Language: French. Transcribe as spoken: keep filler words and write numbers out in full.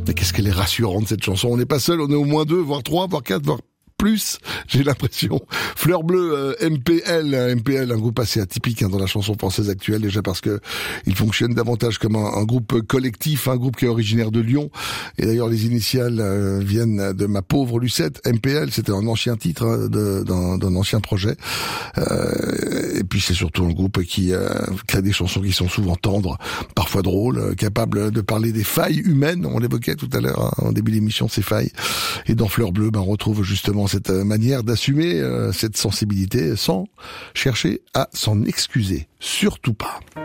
Mais qu'est-ce qu'elle est rassurante cette chanson. On n'est pas seul, on est au moins deux, voire trois, voire quatre, voire plus, j'ai l'impression. Fleur Bleue, euh, M P L, M P L, un groupe assez atypique hein, dans la chanson française actuelle, déjà parce que il fonctionne davantage comme un, un groupe collectif, un groupe qui est originaire de Lyon. Et d'ailleurs, les initiales euh, viennent de Ma Pauvre Lucette. M P L, c'était un ancien titre hein, de, d'un, d'un ancien projet. Euh, et puis c'est surtout un groupe qui euh, crée des chansons qui sont souvent tendres, parfois drôles, euh, capables de parler des failles humaines. On l'évoquait tout à l'heure hein, en début d'émission, ces failles. Et dans Fleur Bleue, ben, on retrouve justement cette manière d'assumer euh, cette sensibilité sans chercher à s'en excuser. Surtout pas.